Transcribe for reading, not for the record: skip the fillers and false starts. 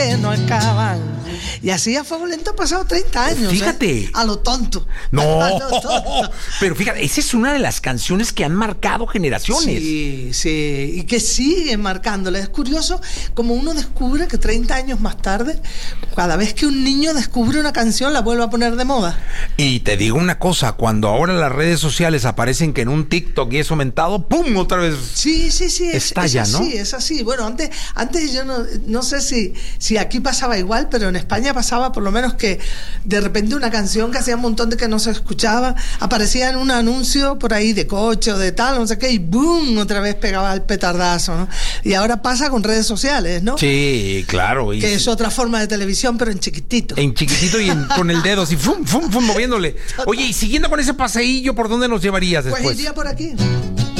no acaban. Y así a fuego lento han pasado 30 años. Fíjate. A lo tonto. No, A lo tonto. pero fíjate, esa es una de las canciones que han marcado generaciones. Sí, sí, y que siguen marcándole. Es curioso como uno descubre que 30 años más tarde, cada vez que un niño descubre una canción, la vuelve a poner de moda. Y te digo una cosa, cuando ahora las redes sociales aparecen que en un TikTok y eso aumentado, ¡pum! Otra vez. Sí, sí, sí. Estalla, es ¿no? así, es así. Bueno, antes yo no sé si aquí pasaba igual, pero en España pasaba por lo menos que de repente una canción que hacía un montón de que no se escuchaba, aparecía en un anuncio por ahí de coche o de tal, no sé qué, y ¡boom! Otra vez pegaba el petardazo, ¿no? Y ahora pasa con redes sociales, ¿no? Sí, claro. Que es otra forma de televisión, pero en chiquitito. En chiquitito y con el dedo así, ¡fum, fum, fum! Moviéndole. Oye, y siguiendo con ese paseillo, ¿por dónde nos llevarías después? Pues iría por aquí.